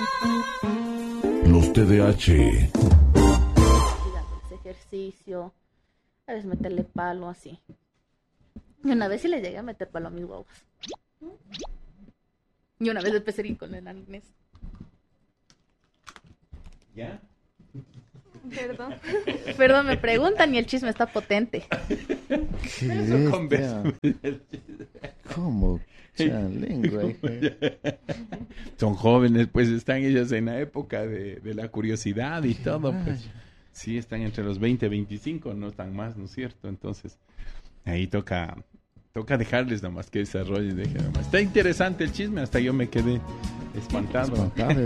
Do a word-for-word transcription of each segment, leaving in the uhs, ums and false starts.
Los T D A H. Ejercicio, a veces meterle palo así. Y una vez sí le llegué a meter palo a mis guaguas. Y una vez empecé a ir con el arnés. ¿Ya? Perdón. Perdón, me preguntan y el chisme está potente. ¿Qué ¿Cómo? Lengua, son jóvenes, pues están ellas en la época de, de la curiosidad y todo, pues. Sí, están entre los veinte y veinticinco, no están más, ¿no es cierto? Entonces, ahí toca toca dejarles nomás que desarrollen. Dejen nomás. Está interesante el chisme, hasta yo me quedé espantado. espantado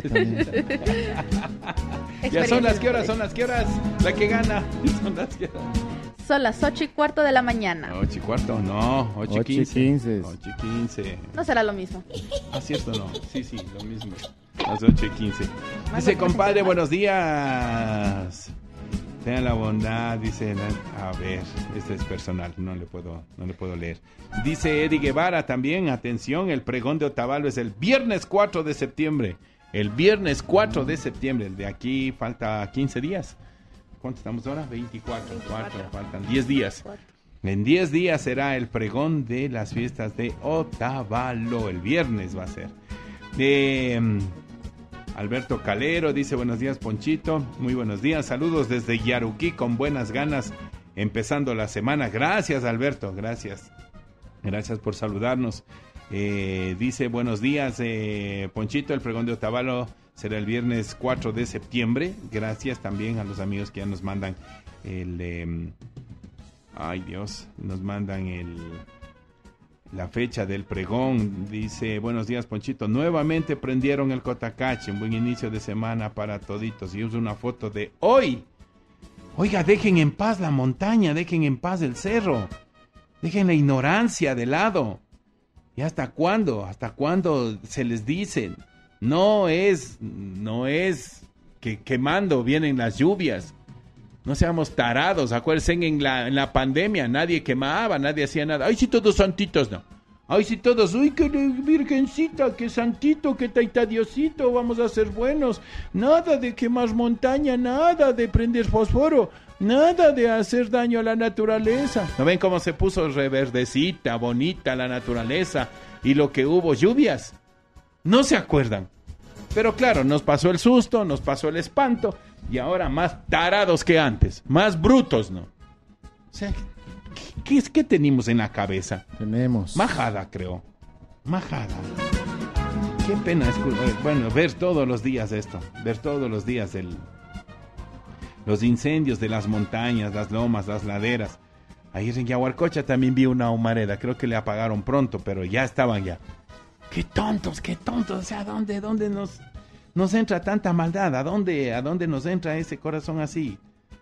ya son las que horas, son las que horas, la que gana. Son las que horas. Son las ocho y cuarto de la mañana. Ocho y cuarto, no, ocho y quince. Ocho y quince. No será lo mismo. Ah, cierto, no. Sí, sí, lo mismo. Las ocho y quince. Dice, compadre, buenos días. Tengan la bondad, dice, a ver, este es personal, no le puedo, no le puedo leer. Dice Eddie Guevara también, atención, el pregón de Otavalo es el viernes cuatro de septiembre. El viernes cuatro de septiembre, de aquí falta quince días. ¿Cuánto estamos ahora? veinticuatro, veinticuatro. cuatro, faltan diez días. cuatro. En diez días será el pregón de las fiestas de Otavalo, el viernes va a ser. De... Um, Alberto Calero dice, buenos días Ponchito, muy buenos días, saludos desde Yaruquí con buenas ganas, empezando la semana. Gracias Alberto, gracias, gracias por saludarnos. Eh, dice, buenos días eh, Ponchito, el pregón de Otavalo será el viernes cuatro de septiembre. Gracias también a los amigos que ya nos mandan el, eh, ay Dios, nos mandan el... la fecha del pregón. Dice, buenos días Ponchito, nuevamente prendieron el Cotacache, un buen inicio de semana para toditos, y uso una foto de hoy. Oiga, dejen en paz la montaña, dejen en paz el cerro, dejen la ignorancia de lado. ¿Y hasta cuándo? ¿Hasta cuándo se les dice? No es, no es que quemando vienen las lluvias. No seamos tarados, acuérdense en la, en la pandemia, nadie quemaba, nadie hacía nada. Ay, sí, todos santitos, no. Ay, sí, todos, uy, que virgencita, que santito, que taita Diosito, vamos a ser buenos. Nada de quemar montaña, nada de prender fósforo, nada de hacer daño a la naturaleza. ¿No ven cómo se puso reverdecita, bonita la naturaleza? Y lo que hubo, lluvias. No se acuerdan. Pero claro, nos pasó el susto, nos pasó el espanto. Y ahora más tarados que antes, más brutos, ¿no? O sea, ¿qué, qué es que tenemos en la cabeza? Tenemos. Majada, creo. Majada. Qué pena es, bueno, ver todos los días esto, ver todos los días el, los incendios de las montañas, las lomas, las laderas. Ayer en Yaguarcocha también vi una humareda, creo que le apagaron pronto, pero ya estaban ya. Qué tontos, qué tontos, o sea, ¿dónde, dónde nos... nos entra tanta maldad? ¿A dónde, a dónde nos entra ese corazón así?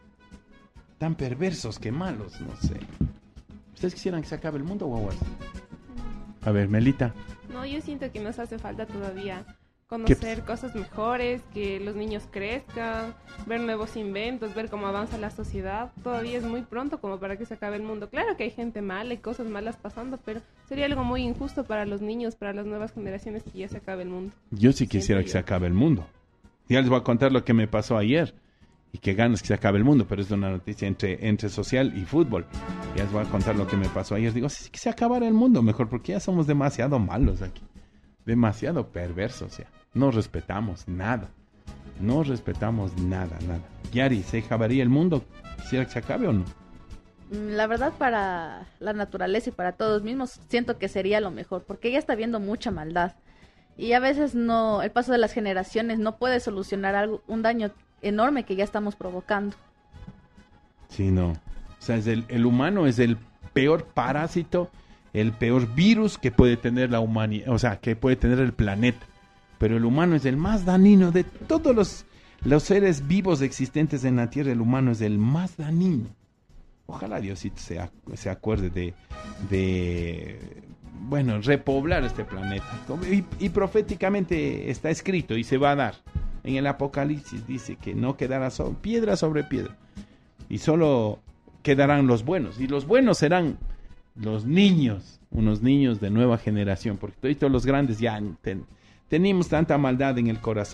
Tan perversos que malos, no sé. ¿Ustedes quisieran que se acabe el mundo, guaguas? A ver, Melita. No, yo siento que nos hace falta todavía conocer cosas mejores, que los niños crezcan, ver nuevos inventos, ver cómo avanza la sociedad. Todavía es muy pronto como para que se acabe el mundo. Claro que hay gente mala y cosas malas pasando, pero sería algo muy injusto para los niños, para las nuevas generaciones, que ya se acabe el mundo. Yo sí quisiera que se acabe el mundo. Ya les voy a contar lo que me pasó ayer. Y que ganas que se acabe el mundo, pero es una noticia entre, entre social y fútbol. Ya les voy a contar lo que me pasó ayer. Digo, sí, que se acabara el mundo mejor, porque ya somos demasiado malos aquí. Demasiado perversos, ya. No respetamos nada. No respetamos nada, nada. Yari, ¿se acabaría el mundo? ¿Quisiera que se acabe o no? La verdad, para la naturaleza y para todos mismos, siento que sería lo mejor, porque ya está habiendo mucha maldad. Y a veces no, el paso de las generaciones no puede solucionar algo, un daño enorme que ya estamos provocando. Sí, no. O sea, es el, el humano es el peor parásito, el peor virus que puede tener la humanidad, o sea, que puede tener el planeta. Pero el humano es el más dañino de todos los, los seres vivos existentes en la Tierra. El humano es el más dañino. Ojalá Diosito se, se acuerde de, de, bueno, repoblar este planeta. Y, y proféticamente está escrito y se va a dar. En el Apocalipsis dice que no quedará so, piedra sobre piedra. Y solo quedarán los buenos. Y los buenos serán los niños, unos niños de nueva generación. Porque todos los grandes ya ten, tenemos tanta maldad en el corazón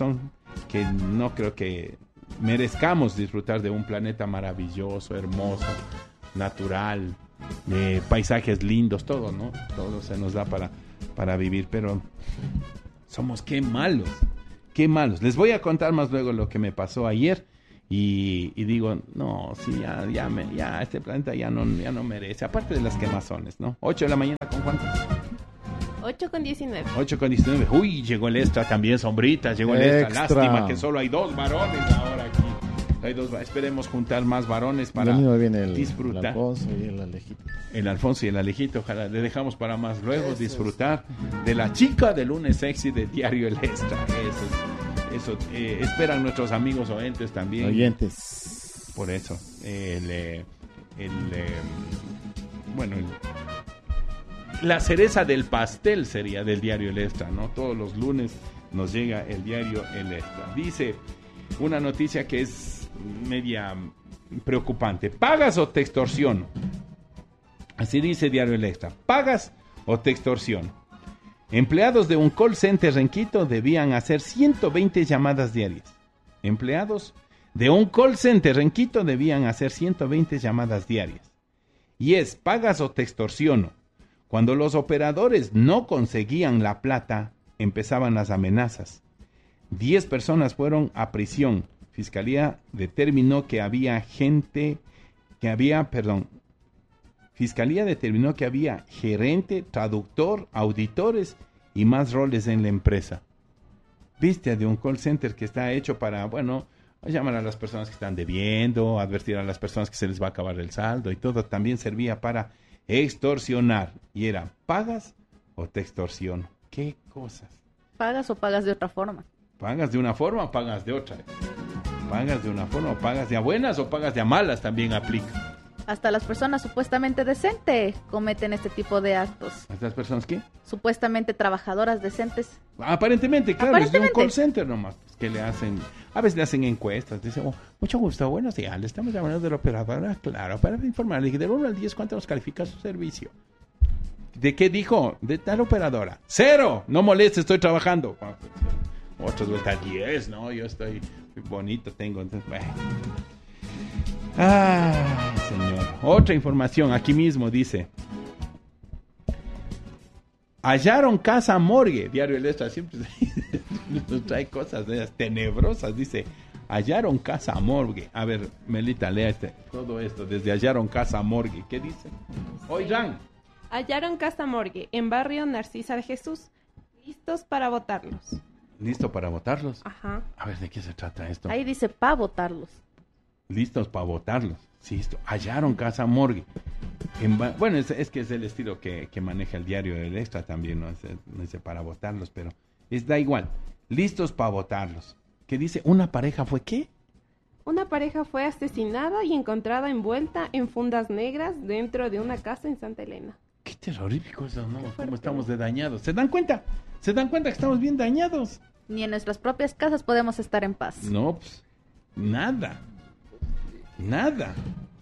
que no creo que merezcamos disfrutar de un planeta maravilloso, hermoso, natural, de paisajes lindos, todo, ¿no? Todo se nos da para, para vivir, pero somos qué malos, qué malos. Les voy a contar más luego lo que me pasó ayer y, y digo, no, sí, ya, ya, me, ya este planeta ya no, ya no merece, aparte de las quemazones, ¿no? ocho de la mañana, ¿con cuánto? ocho con diecinueve. ocho con diecinueve. Uy, llegó el extra también, sombritas, llegó el extra. Extra. Lástima que solo hay dos varones ahora aquí. Hay dos, esperemos juntar más varones para viene el, disfrutar. El Alfonso y el Alejito. El Alfonso y el Alejito, ojalá le dejamos para más luego. Eso disfrutar es. De la chica de lunes sexy de Diario El Extra. Eso, es, eso eh, esperan nuestros amigos oyentes también. Oyentes. Por eso, eh, el, eh, el eh, bueno, el, la cereza del pastel sería del Diario El Extra, ¿no? Todos los lunes nos llega el Diario El Extra. Dice una noticia que es media preocupante. ¿Pagas o te extorsiono? Así dice Diario El Extra. ¿Pagas o te extorsiono? Empleados de un call center en Quito debían hacer ciento veinte llamadas diarias. Empleados de un call center en Quito debían hacer ciento veinte llamadas diarias. Y es, ¿pagas o te extorsiono? Cuando los operadores no conseguían la plata, empezaban las amenazas. Diez personas fueron a prisión. Fiscalía determinó que había gente, que había, perdón, Fiscalía determinó que había gerente, traductor, auditores y más roles en la empresa. Viste, de un call center que está hecho para, bueno, llamar a las personas que están debiendo, advertir a las personas que se les va a acabar el saldo y todo. También servía para extorsionar. Y era, ¿pagas o te extorsiono? ¿Qué cosas? ¿Pagas o pagas de otra forma? ¿Pagas de una forma o pagas de otra? ¿Pagas de una forma o pagas de a buenas o pagas de a malas? También aplica. Hasta las personas supuestamente decentes cometen este tipo de actos. ¿Estas personas qué? Supuestamente trabajadoras decentes. Aparentemente, claro, Aparentemente. es de un call center nomás. Que le hacen, a veces le hacen encuestas. Dicen, oh, mucho gusto, buenos días, le estamos llamando de la operadora, claro, para informarle que del uno al diez, ¿cuánto nos califica su servicio? ¿De qué dijo? De tal operadora. ¡Cero! No moleste, estoy trabajando. Otros vueltas diez, ¿no? Yo estoy bonito, tengo. Entonces, bueno. Ah, señor. Otra información, aquí mismo dice. Hallaron casa morgue. Diario El Extra siempre nos trae cosas de esas tenebrosas. Dice, hallaron casa morgue. A ver, Melita, lea este, todo esto. Desde hallaron casa morgue. ¿Qué dice? Oigan. Hallaron casa morgue en barrio Narcisa de Jesús. Listos para votarlos. ¿Listo para votarlos? Ajá. A ver, ¿de qué se trata esto? Ahí dice para votarlos. Listos para votarlos. Sí, esto. Hallaron casa morgue. En ba- bueno, es, es que es el estilo que, que maneja el Diario El Extra también, no es, no dice para votarlos, pero es da igual. Listos para votarlos. ¿Qué dice? ¿Una pareja fue qué? Una pareja fue asesinada y encontrada envuelta en fundas negras dentro de una casa en Santa Elena. Qué terrorífico eso, ¿no? ¿Cómo estamos de dañados? ¿Se dan cuenta? ¿Se dan cuenta que estamos bien dañados? Ni en nuestras propias casas podemos estar en paz. No, pues, nada. Nada.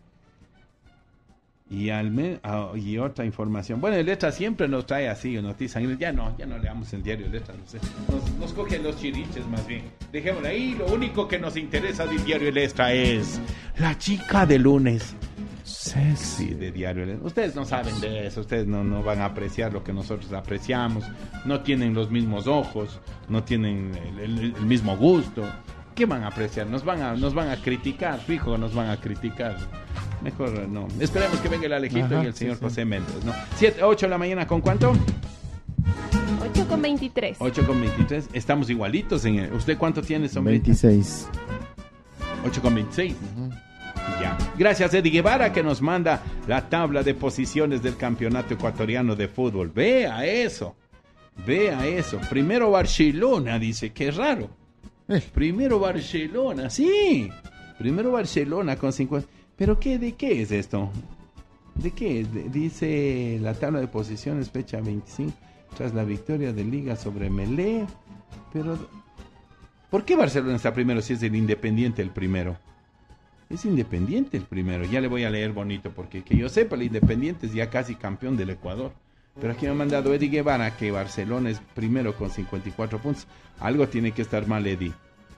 Y, al me- ah, y otra información. Bueno, el Extra siempre nos trae así noticias. Ya no, ya no leamos el Diario El Extra. No sé. Nos, nos cogen los chiriches más bien. Dejémoslo ahí. Lo único que nos interesa del Diario El Extra es la chica de lunes. Sexy de Diario El Extra. Ustedes no saben de eso. Ustedes no, no van a apreciar lo que nosotros apreciamos. No tienen los mismos ojos. No tienen el, el- el mismo gusto. ¿Qué van a apreciar? Nos van a, nos van a criticar. Fijo, nos van a criticar. Mejor no. Esperemos que venga el Alejito Ajá, y el señor sí, sí. José Méndez, ¿no? siete, ocho de la mañana, ¿con cuánto? ocho con veintitrés. ocho con veintitrés. Estamos igualitos. En el- ¿Usted cuánto tiene, sombrita? veintiséis. ocho con veintiséis. Ujú. Ya. Gracias, Eddie Guevara, que nos manda la tabla de posiciones del campeonato ecuatoriano de fútbol. Vea eso. Vea eso. Primero Barcelona, dice. Qué raro. Eh. Primero Barcelona, sí. Primero Barcelona con cincuenta. ¿Pero qué, de qué es esto? ¿De qué es? De- dice la tabla de posiciones, fecha veinticinco, tras la victoria de Liga sobre Melé. Pero, ¿por qué Barcelona está primero si es el Independiente el primero? Es Independiente el primero. Ya le voy a leer bonito, porque que yo sepa, el Independiente es ya casi campeón del Ecuador. Pero aquí me ha mandado Eddie Guevara que Barcelona es primero con cincuenta y cuatro puntos. Algo tiene que estar mal, Eddie.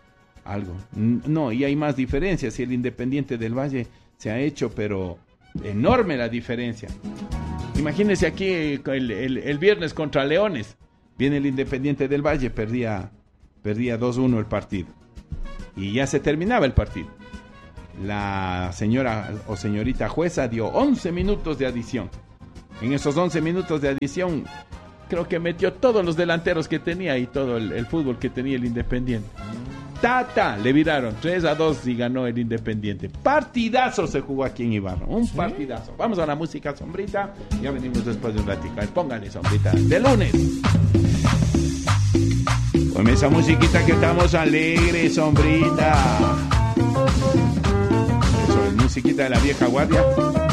algo. No, y hay más diferencias. Y el Independiente del Valle se ha hecho, pero enorme la diferencia. Imagínense aquí el, el, el viernes contra Leones. Viene el Independiente del Valle, perdía, perdía dos uno el partido. Y ya se terminaba el partido. La señora o señorita jueza dio once minutos de adición. En esos once minutos de adición, creo que metió todos los delanteros que tenía y todo el, el fútbol que tenía el Independiente. Tata, le viraron tres a dos y ganó el Independiente. Partidazo se jugó aquí en Ibarra, un ¿sí? partidazo. Vamos a la música, Sombrita, ya venimos después de un ratito. Póngale, Sombrita, de lunes. Con esa musiquita que estamos alegres, Sombrita. Eso es musiquita de la vieja guardia.